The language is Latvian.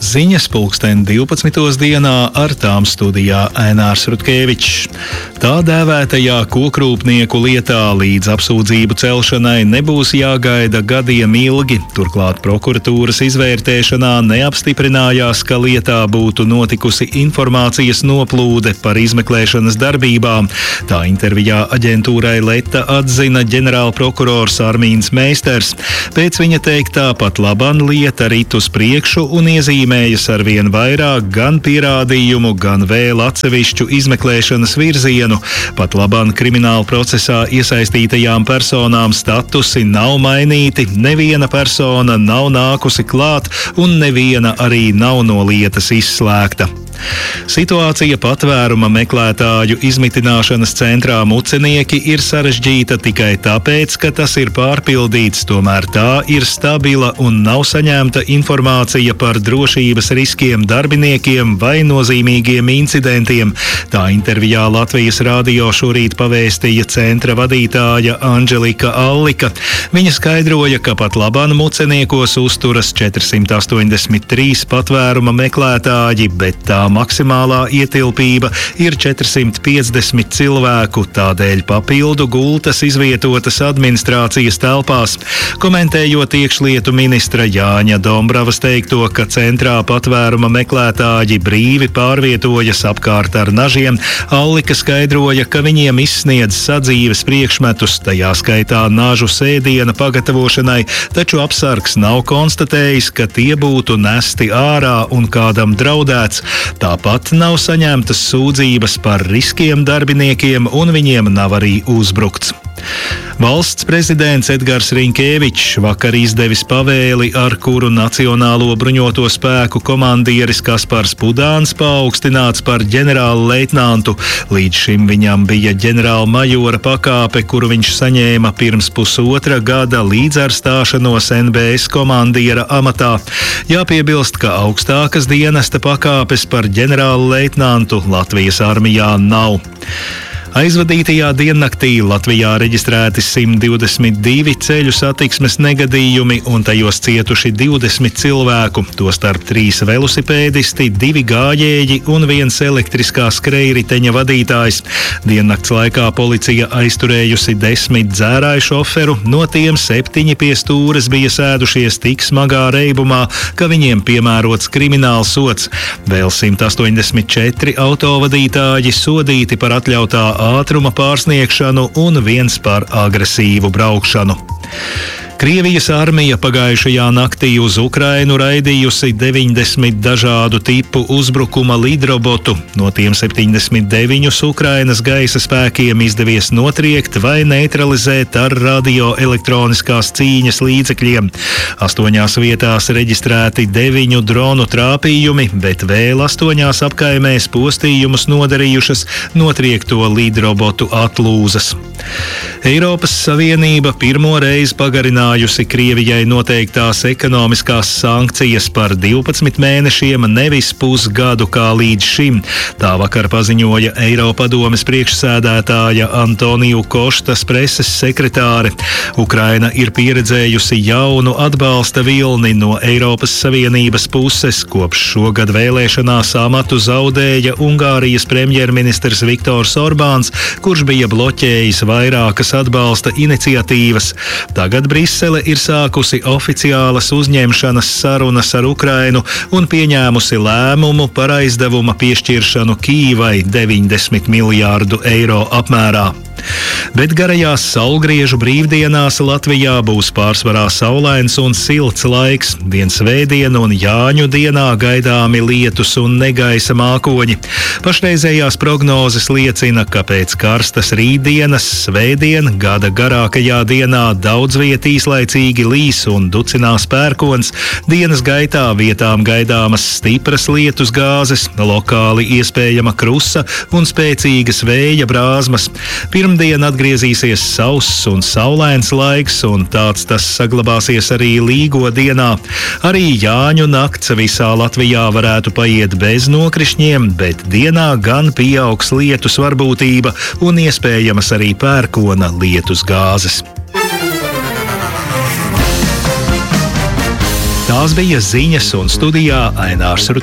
ziņas 12:12 dienā, ar tām studijā Ainārs Rutkevičs. Tā dēvētajā kokrūpnieku lietā līdz apsūdzību celšanai nebūs jāgaida gadiem ilgi. Turklāt prokuratūras izvērtēšanā neapstiprinājās, ka lietā būtu notikusi informācijas noplūde par izmeklēšanas darbībām. Tā intervijā aģentūrai Leta atzina ģenerālprokurors Armīns Meisters. Pēc viņa teiktā pat laban lieta rit uz priekšu un iezīmējas arvien vairāk gan pierādījumu, gan vēl atsevišķu izmeklēšanas virzienu. Pat laban krimināla procesā iesaistītajām personām statusi nav mainīti, neviena persona nav nākusi klāt un neviena arī nav no lietas izslēgta. Situācija patvēruma meklētāju izmitināšanas centrā Mucenieki ir sarežģīta tikai tāpēc, ka tas ir pārpildīts, tomēr tā ir stabila un nav saņemta informācija par drošības riskiem darbiniekiem vai nozīmīgiem incidentiem. Tā intervijā Latvijas radio šorīt pavēstīja centra vadītāja Anželika Allika. Viņa skaidroja, ka pat labāk Muceniekos uzturas 483 patvēruma meklētāji, bet tā maksimālā ietilpība ir 450 cilvēku, tādēļ papildu gultas izvietotas administrācijas telpās. Komentējot iekšlietu ministra Jāņa Dombravas teikto, ka centrā patvēruma meklētāji brīvi pārvietojas apkārt ar nažiem, Allika skaidroja, ka viņiem izsniedz sadzīves priekšmetus, tajā skaitā nažu sēdiena pagatavošanai, taču apsargs nav konstatējis, ka tie būtu nesti ārā un kādam draudēts. Tāpat nav saņemtas sūdzības par riskiem darbiniekiem un viņiem nav arī uzbrukts. Valsts prezidents Edgars Rinkēvičs vakar izdevis pavēli, ar kuru Nacionālo bruņoto spēku komandieris Kaspars Pudāns paaugstināts par ģenerāla leitnantu. Līdz šim viņam bija ģenerāla majora pakāpe, kuru viņš saņēma pirms pusotra gada līdz ar stāšanos NBS komandiera amatā. Jāpiebilst, ka augstākas dienesta pakāpes par ģenerāla leitnantu Latvijas armijā nav. Aizvadītajā diennaktī Latvijā reģistrēti 122 ceļu satiksmes negadījumi un tajos cietuši 20 cilvēku, tostarp 3 velosipēdisti, 2 gājēji un 1 elektriskā skrejriteņa vadītājs. Diennakts laikā policija aizturējusi 10 dzērāju šoferu, no tiem 7 pie stūres bija sēdušies tik smagā reibumā, ka viņiem piemērots krimināls sods. Vēl 184 autovadītāji sodīti par atļautā ātruma pārsniegšanu un 1 par agresīvu braukšanu. Krievijas armija pagājušajā naktī uz Ukrainu raidījusi 90 dažādu tipu uzbrukuma lidrobotu, no tiem 79 Ukrainas gaisa spēkiem izdevies notriekt vai neutralizēt ar radioelektroniskās cīņas līdzekļiem. 8 vietās reģistrēti 9 dronu trāpījumi, bet vēl 8 apkaimēs postījumus nodarījušas notriekto lidrobotu atlūzas. Eiropas Savienība pirmo reizi pagarinājusi Krievijai noteiktās ekonomiskās sankcijas par 12 mēnešiem, nevis pusgadu kā līdz šim. Tā vakar paziņoja Eiropadomes priekšsēdētāja Antoniju Koštas preses sekretāre. Ukraina ir pieredzējusi jaunu atbalsta vilni no Eiropas Savienības puses, kopš šogad vēlēšanās amatu zaudēja Ungārijas premjerministrs Viktors Orbāns, kurš bija bloķējis vairākas atbalsta iniciatīvas. Tagad Brisele ir sākusi oficiālas uzņemšanas sarunas ar Ukrainu un pieņēmusi lēmumu par aizdevuma piešķiršanu Kīvai 90 miljārdu eiro apmērā. Bet garajās saulgriežu brīvdienās Latvijā būs pārsvarā saulains un silts laiks. Vien svētdienu un Jāņu dienā gaidāmi lietus un negaisa mākoņi. Pašreizējās prognozes liecina, ka pēc karstas rītdienas svētdien gada garākajā dienā daudz viet īslaicīgi līs un ducinās pērkons. Dienas gaitā vietām gaidāmas stipras lietus gāzes, lokāli iespējama krusa un spēcīgas vēja brāzmas. Pirmdien atgriezīsies sauss un saulains laiks, un tāds tas saglabāsies arī Līgo dienā. Arī Jāņu nakts visā Latvijā varētu paiet bez nokrišņiem, bet dienā gan pieaugs lietus varbūtība un iespējamas arī pērkona lietus gāzes. Tās bija ziņas un studijā Ainārs Rutkevičs.